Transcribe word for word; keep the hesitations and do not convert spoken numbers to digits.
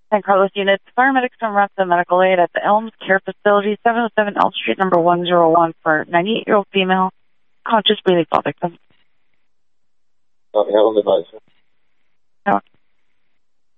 San Carlos units, paramedics and rep the medical aid at the Elms Care Facility, seven oh seven Elm Street, number one oh one, for ninety-eight-year-old female, conscious breathing fall victim. Okay, I'll advise you.